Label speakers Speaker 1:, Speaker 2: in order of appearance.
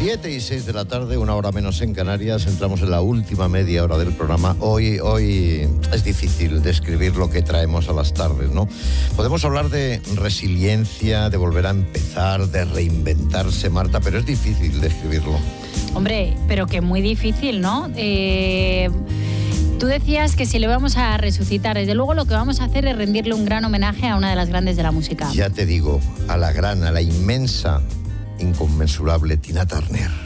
Speaker 1: 7:06 de la tarde, una hora menos en Canarias. Entramos en la última media hora del programa. Hoy es difícil describir lo que traemos a las tardes, ¿no? Podemos hablar de resiliencia, de volver a empezar, de reinventarse, Marta, pero es difícil describirlo.
Speaker 2: Hombre, pero que muy difícil, ¿no? Tú decías que si le vamos a resucitar, desde luego lo que vamos a hacer es rendirle un gran homenaje a una de las grandes de la música.
Speaker 1: Ya te digo, a la inmensa, inconmensurable Tina Turner.